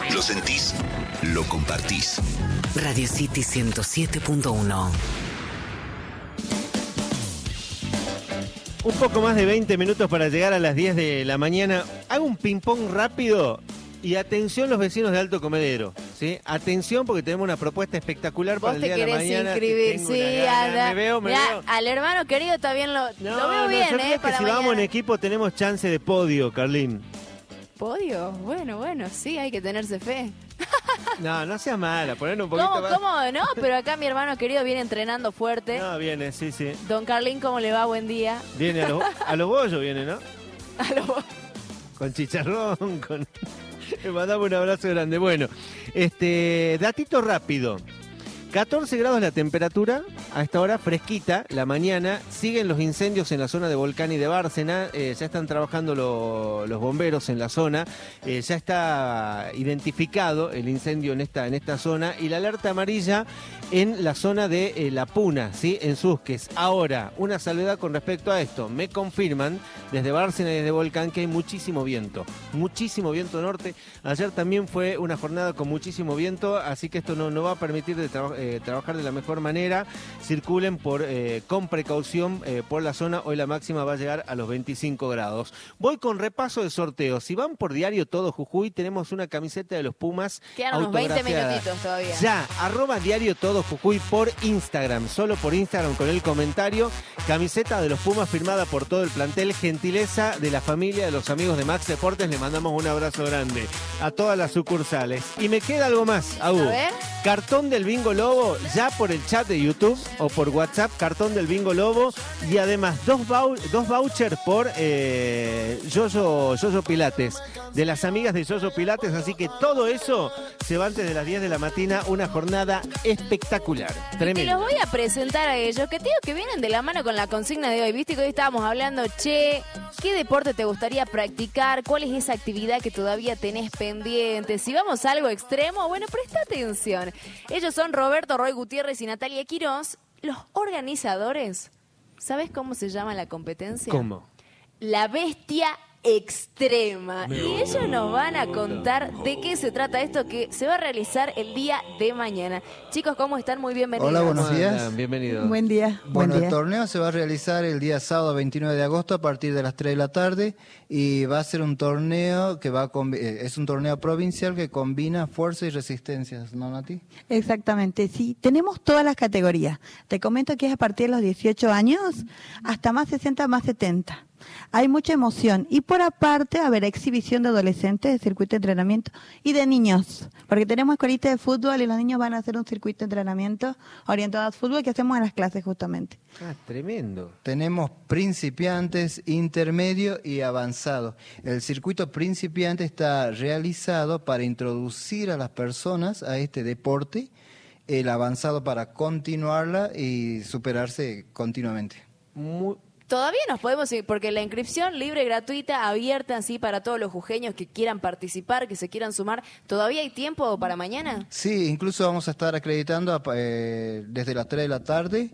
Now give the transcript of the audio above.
Lo sentís, lo compartís. Radio City 107.1. Un poco más de 20 minutos para llegar a las 10 de la mañana. Hago un ping-pong rápido y atención los vecinos de Alto Comedero, ¿sí? Atención porque tenemos una propuesta espectacular para el día de la mañana. ¿Vos te querés inscribir? Sí, anda. Me veo. Al hermano querido también lo veo bien, yo creo que para si mañana. vamos en equipo tenemos chance de podio, Carlín. ¿Podio? Bueno, sí, hay que tenerse fe. No seas mala, poner un poquito más. ¿Cómo? No, pero acá mi hermano querido viene entrenando fuerte. No, viene, sí. Don Carlín, ¿cómo le va? Buen día. Viene a los bollos, viene, ¿no? A los Con chicharrón, Le mandamos un abrazo grande. Bueno, datito rápido. 14 grados la temperatura, a esta hora fresquita, la mañana. Siguen los incendios en la zona de Volcán y de Bárcena. Ya están trabajando los bomberos en la zona. Ya está identificado el incendio en esta zona. Y la alerta amarilla en la zona de La Puna, ¿sí? En Susques. Ahora, una salvedad con respecto a esto. Me confirman desde Bárcena y desde Volcán que hay muchísimo viento norte. Ayer también fue una jornada con muchísimo viento, así que esto no va a permitir trabajar de la mejor manera. Circulen con precaución por la zona. Hoy la máxima va a llegar a los 25 grados. Voy con repaso de sorteos. Si van por Diario Todo Jujuy, tenemos una camiseta de los Pumas. Quedan unos 20 minutitos todavía. Ya, @Diario Todo Jujuy por Instagram. Solo por Instagram con el comentario. Camiseta de los Pumas firmada por todo el plantel. Gentileza de la familia, de los amigos de Max Deportes. Le mandamos un abrazo grande a todas las sucursales. Y me queda algo más, Agu. A ver. Cartón del Bingo Lobo, ya por el chat de YouTube o por WhatsApp, cartón del Bingo Lobo. Y además dos vouchers por Yoyo Pilates, de las amigas de Yoyo Pilates. Así que todo eso se va antes de las 10 de la mañana. Una jornada espectacular. Tremendo. Y te los voy a presentar a ellos, que te digo que vienen de la mano con la consigna de hoy. Viste que hoy estábamos hablando, ¿qué deporte te gustaría practicar? ¿Cuál es esa actividad que todavía tenés pendiente? Si vamos a algo extremo, bueno, presta atención. Ellos son Roberto Roy Gutiérrez y Natalia Quirós, los organizadores. ¿Sabes cómo se llama la competencia? ¿Cómo? La Bestia Extrema. Y ellos nos van a contar de qué se trata esto que se va a realizar el día de mañana. Chicos, ¿cómo están? Muy bienvenidos. Hola, buenos días. Bienvenidos. Buen día. Bueno, buen día. el torneo se va a realizar el día sábado 29 de agosto a partir de las 3 de la tarde y va a ser un torneo que es un torneo provincial que combina fuerza y resistencia, ¿no, Nati? Exactamente, sí. Tenemos todas las categorías. Te comento que es a partir de los 18 años hasta más 60, más 70. Hay mucha emoción y por aparte habrá exhibición de adolescentes, de circuito de entrenamiento y de niños, porque tenemos escuelita de fútbol y los niños van a hacer un circuito de entrenamiento orientado al fútbol que hacemos en las clases justamente. Tremendo. Tenemos principiantes, intermedio y avanzado. El circuito principiante está realizado para introducir a las personas a este deporte, el avanzado para continuarla y superarse continuamente. Todavía nos podemos ir, porque la inscripción libre, gratuita, abierta así para todos los jujeños que quieran participar, que se quieran sumar. ¿Todavía hay tiempo para mañana? Sí, incluso vamos a estar acreditando desde las 3 de la tarde